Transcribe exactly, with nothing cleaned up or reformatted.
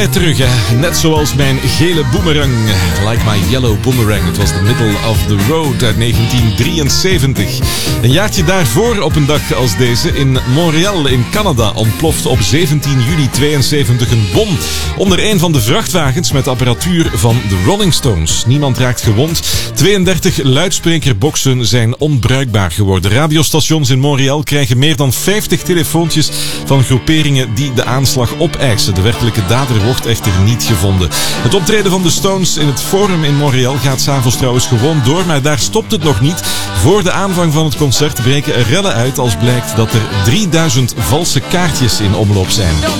Terug, hè. Net zoals mijn gele boomerang. Like my yellow boomerang. Het was the middle of the road uit negentien drieënzeventig. Een jaartje daarvoor, op een dag als deze, in Montreal in Canada ontploft op zeventien juli tweeënzeventig een bom onder een van de vrachtwagens met apparatuur van de Rolling Stones. Niemand raakt gewond. tweeëndertig luidsprekerboxen zijn onbruikbaar geworden. Radiostations in Montreal krijgen meer dan vijftig telefoontjes van groeperingen die de aanslag opeisen. De werkelijke dader wordt echter niet gevonden. Het optreden van de Stones in het Forum in Montreal gaat 's avonds trouwens gewoon door, maar daar stopt het nog niet. Voor de aanvang van het concert breken er rellen uit als blijkt dat er drieduizend valse kaartjes in omloop zijn.